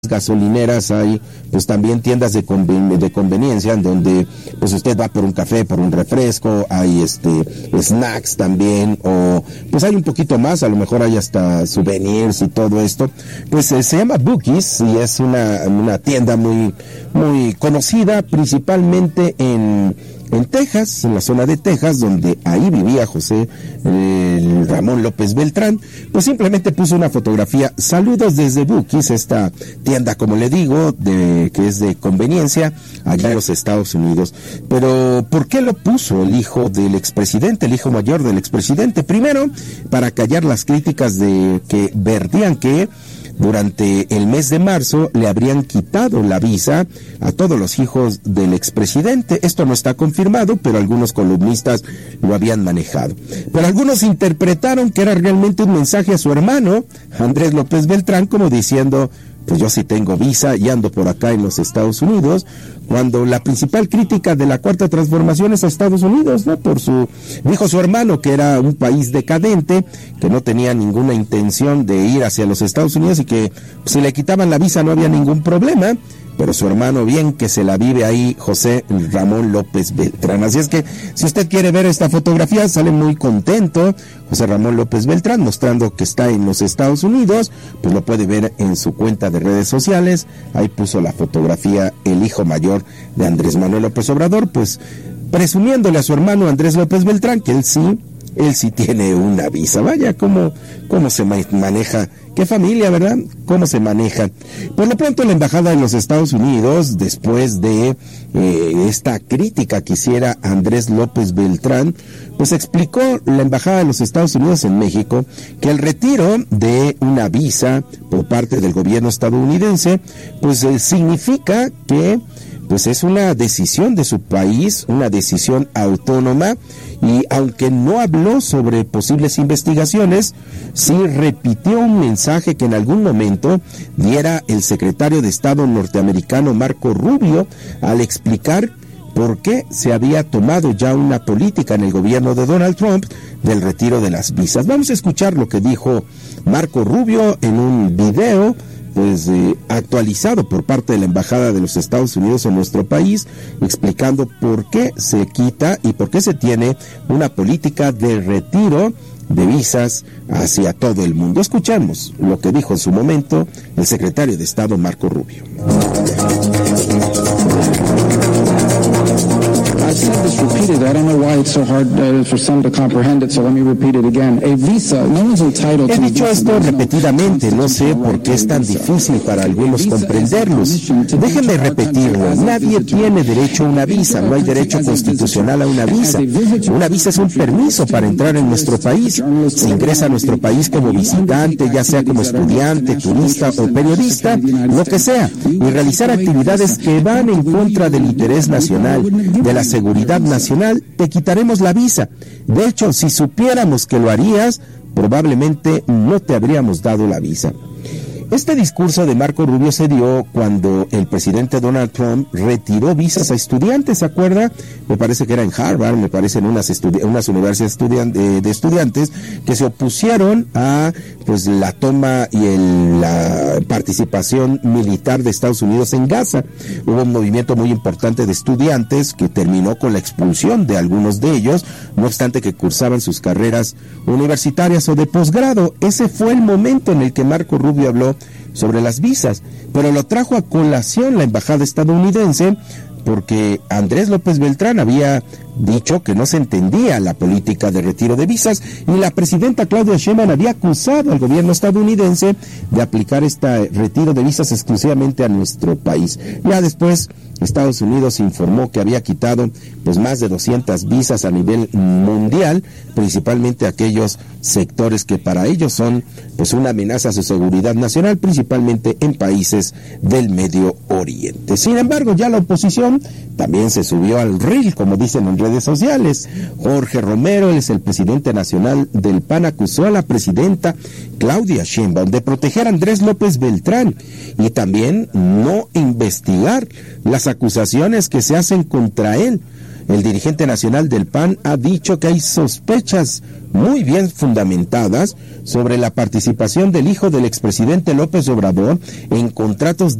gasolineras hay pues también tiendas de conveniencia en donde pues usted va por un café, por un refresco, hay snacks también, o pues hay un poquito más, a lo mejor hay hasta souvenirs y todo esto. Pues se llama Bookies y es una tienda muy conocida principalmente en Texas, en la zona de Texas, donde ahí vivía José Ramón López Beltrán. Pues simplemente puso una fotografía. Saludos desde Bookies, esta tienda, como le digo, que es de conveniencia allá en los Estados Unidos. Pero ¿por qué lo puso el hijo del expresidente, el hijo mayor del expresidente? Primero, para callar las críticas de que vertían que durante el mes de marzo le habrían quitado la visa a todos los hijos del expresidente. Esto no está confirmado, pero algunos columnistas lo habían manejado. Pero algunos interpretaron que era realmente un mensaje a su hermano, Andrés López Beltrán, como diciendo: pues yo sí tengo visa y ando por acá en los Estados Unidos, cuando la principal crítica de la Cuarta Transformación es a Estados Unidos, ¿no? Dijo su hermano que era un país decadente, que no tenía ninguna intención de ir hacia los Estados Unidos y que si le quitaban la visa no había ningún problema. Pero su hermano bien que se la vive ahí, José Ramón López Beltrán. Así es que si usted quiere ver esta fotografía, sale muy contento José Ramón López Beltrán, mostrando que está en los Estados Unidos. Pues lo puede ver en su cuenta de redes sociales. Ahí puso la fotografía el hijo mayor de Andrés Manuel López Obrador, pues presumiéndole a su hermano Andrés López Beltrán que él sí tiene una visa. Vaya cómo se maneja, qué familia, ¿verdad? Cómo se maneja. Por lo pronto, la embajada de los Estados Unidos, después de esta crítica que hiciera Andrés López Beltrán, pues explicó la embajada de los Estados Unidos en México que el retiro de una visa por parte del gobierno estadounidense, pues significa que pues es una decisión de su país, una decisión autónoma, y aunque no habló sobre posibles investigaciones, sí repitió un mensaje que en algún momento diera el secretario de Estado norteamericano Marco Rubio al explicar por qué se había tomado ya una política en el gobierno de Donald Trump del retiro de las visas. Vamos a escuchar lo que dijo Marco Rubio en un video actualizado por parte de la Embajada de los Estados Unidos en nuestro país, explicando por qué se quita y por qué se tiene una política de retiro de visas hacia todo el mundo. Escuchamos lo que dijo en su momento el secretario de Estado Marco Rubio. I've said this repeatedly. I don't know why it's so hard for some to comprehend it, so let me repeat it again. A visa, no one's entitled to. He dicho esto repetidamente, no sé por qué es tan difícil para algunos comprenderlos. Déjenme repetirlo, nadie tiene derecho a una visa, no hay derecho constitucional a una visa. Una visa es un permiso para entrar en nuestro país. Se ingresa a nuestro país como visitante, ya sea como estudiante, turista o periodista, lo que sea, y realizar actividades que van en contra del interés nacional, de la seguridad nacional, te quitaremos la visa. De hecho, si supiéramos que lo harías, probablemente no te habríamos dado la visa. Este discurso de Marco Rubio se dio cuando el presidente Donald Trump retiró visas a estudiantes, ¿se acuerda? Me parece que era en Harvard, me parece en unas universidades de estudiantes que se opusieron a pues la toma y la participación militar de Estados Unidos en Gaza. Hubo un movimiento muy importante de estudiantes que terminó con la expulsión de algunos de ellos, no obstante que cursaban sus carreras universitarias o de posgrado. Ese fue el momento en el que Marco Rubio habló sobre las visas, pero lo trajo a colación la embajada estadounidense porque Andrés López Beltrán había dicho que no se entendía la política de retiro de visas y la presidenta Claudia Sheinbaum había acusado al gobierno estadounidense de aplicar este retiro de visas exclusivamente a nuestro país. Ya después Estados Unidos informó que había quitado pues más de 200 visas a nivel mundial, principalmente aquellos sectores que para ellos son pues una amenaza a su seguridad nacional, principalmente en países del Medio Oriente. Sin embargo, ya la oposición también se subió al reel, como dicen en redes sociales. Jorge Romero, él es el presidente nacional del PAN, acusó a la presidenta Claudia Sheinbaum de proteger a Andrés López Beltrán y también no investigar las acusaciones que se hacen contra él. el dirigente nacional del PAN ha dicho que hay sospechas muy bien fundamentadas sobre la participación del hijo del expresidente López Obrador en contratos